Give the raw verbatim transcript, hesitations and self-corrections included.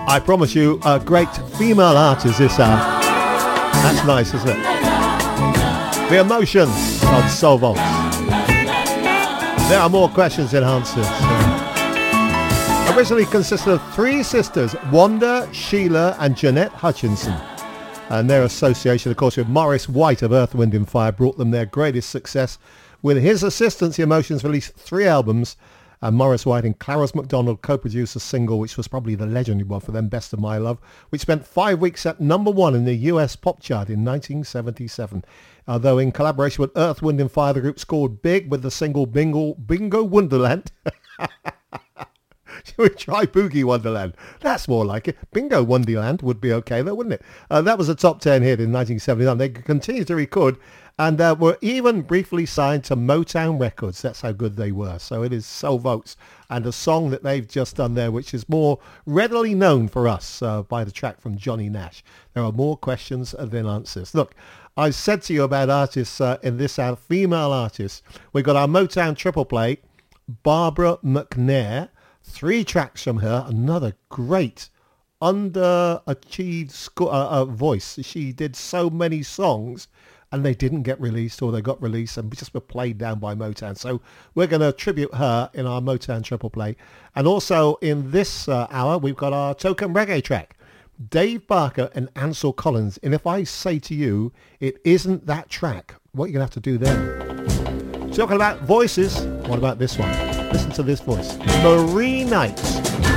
I promise you, a great female artist this hour. That's nice, isn't it? The Emotions on Soul Vaults. There are more questions than answers. Originally consisted of three sisters, Wanda, Sheila and Jeanette Hutchinson. And their association, of course, with Morris White of Earth, Wind and Fire brought them their greatest success. With his assistance, The Emotions released three albums, and Morris White and Clarence McDonald co-produced a single, which was probably the legendary one for them, Best of My Love, which spent five weeks at number one in the U S pop chart in nineteen seventy-seven. Although in collaboration with Earth, Wind and Fire, the group scored big with the single Bingo, Bingo Wonderland. Should we try Boogie Wonderland? That's more like it. Bingo Wonderland would be okay though, wouldn't it? Uh, that was a top ten hit in nineteen seventy-nine. They continued to record and uh, were even briefly signed to Motown Records. That's how good they were. So it is Soul Votes, and a song that they've just done there, which is more readily known for us uh, by the track from Johnny Nash. There are more questions than answers. Look, I said to you about artists uh, in this hour, female artists. We've got our Motown triple play, Barbara McNair. Three tracks from her, another great underachieved sco- uh, uh, voice. She did so many songs and they didn't get released, or they got released and just were played down by Motown. So we're going to tribute her in our Motown triple play. And also in this uh, hour, we've got our token reggae track, Dave Barker and Ansel Collins. And if I say to you, it isn't that track, what are you going to have to do then? Talking about voices, what about this one? Listen to this voice. Marie Knight.